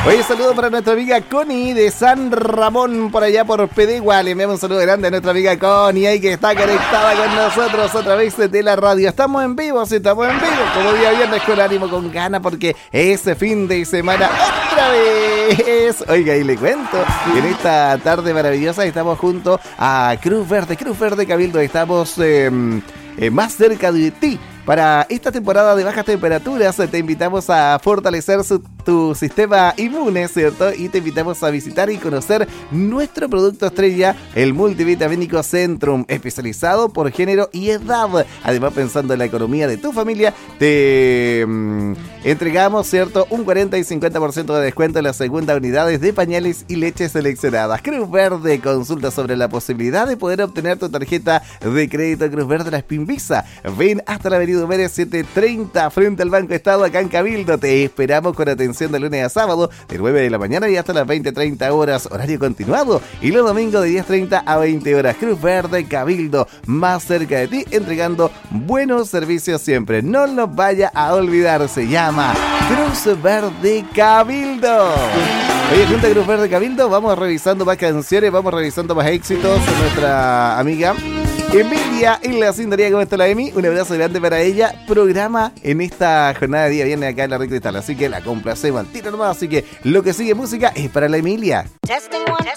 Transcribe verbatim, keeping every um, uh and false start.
Oye, saludo para nuestra amiga Connie de San Ramón, por allá por Pedegua. Le enviamos un saludo grande a nuestra amiga Connie, ahí que está conectada con nosotros otra vez desde la radio. Estamos en vivo, sí, estamos en vivo, como día viernes, con ánimo, con ganas, porque ese fin de semana otra vez. Oiga, y le cuento, en esta tarde maravillosa estamos junto a Cruz Verde, Cruz Verde Cabildo. Estamos eh, eh, más cerca de ti. Para esta temporada de bajas temperaturas te invitamos a fortalecer su, tu sistema inmune, ¿cierto? Y te invitamos a visitar y conocer nuestro producto estrella, el multivitamínico Centrum, especializado por género y edad. Además, pensando en la economía de tu familia, te mmm, entregamos, ¿cierto?, un cuarenta y cincuenta por ciento de descuento en las segundas unidades de pañales y leches seleccionadas. Cruz Verde consulta sobre la posibilidad de poder obtener tu tarjeta de crédito Cruz Verde, la Spin Visa. Ven hasta la avenida Mérez setecientos treinta frente al Banco Estado acá en Cabildo. Te esperamos con atención de lunes a sábado de nueve de la mañana y hasta las veinte treinta horas, horario continuado, y los domingos de diez treinta a veinte horas. Cruz Verde Cabildo, más cerca de ti, entregando buenos servicios siempre. No lo vaya a olvidar, se llama Cruz Verde Cabildo. Oye, junto a Cruz Verde Cabildo vamos revisando más canciones, vamos revisando más éxitos de nuestra amiga Emilia en la sintonía. ¿Cómo está la Emi? Un abrazo grande para ella. Programa en esta jornada de día viernes acá en la Red Cristal, así que la complacemos al tiro nomás. Así que lo que sigue música es para la Emilia. Testing one,